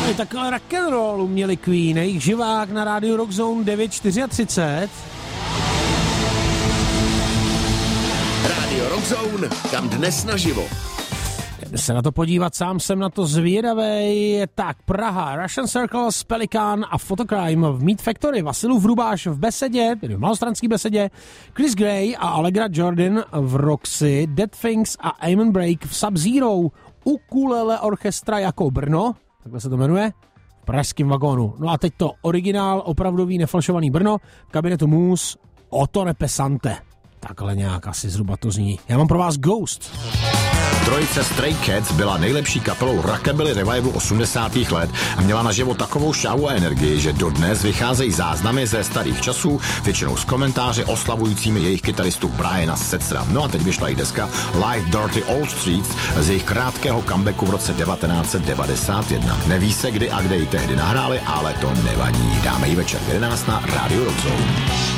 No takhle rock'n'rollu měli Queen, jejich živák na rádiu Rock Zone 9:34. Rádio Rock Zone, kam dnes naživo. Jdeme se na to podívat, sám jsem na to zvědavej. Tak, Praha, Russian Circles, Pelikan a Photocrime v Meat Factory, Vasilův Hrubáš v Besedě, tedy v Malostranský Besedě, Chris Gray a Allegra Jordan v Roxy, Dead Things a Amen Break v Sub-Zero, Ukulele Orchestra jako Brno, takhle se to jmenuje, v pražském vagónu. No a teď to originál, opravdový, nefalšovaný Brno, v kabinetu Moose, Ottone Pesante. Takhle nějak asi zhruba to zní. Já mám pro vás Ghost. Trojice Stray Cats byla nejlepší kapelou rockabilly revivalu 80. let a měla naživo takovou šávu a energii, že dodnes vycházejí záznamy ze starých časů, většinou s komentáři oslavujícími jejich kytaristu Briana Setzera. No a teď vyšla i deska Live Dirty Old Streets z jejich krátkého comebacku v roce 1991. Neví se kdy a kde ji tehdy nahráli, ale to nevadí. Dáme ji večer 11 na Radio Rock Zone.